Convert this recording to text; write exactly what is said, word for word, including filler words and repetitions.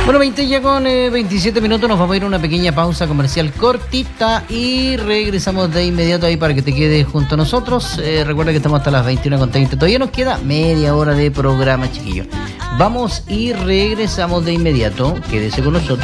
Bueno, veinte ya con eh, veintisiete minutos, nos vamos a ir a una pequeña pausa comercial cortita y regresamos de inmediato ahí para que te quedes junto a nosotros. Eh, recuerda que estamos hasta las veintiuna con treinta, todavía nos queda media hora de programa, chiquillos. Vamos y regresamos de inmediato, quédese con nosotros.